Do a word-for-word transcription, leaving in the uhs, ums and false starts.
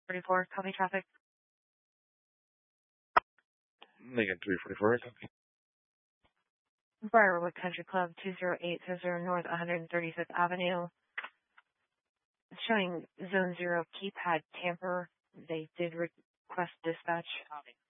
forty-four, copy traffic. Lincoln three forty-four, copy. Briarwood Country Club, two zero eight zero North one hundred thirty-fifth Avenue. Showing zone zero keypad tamper. They did request dispatch.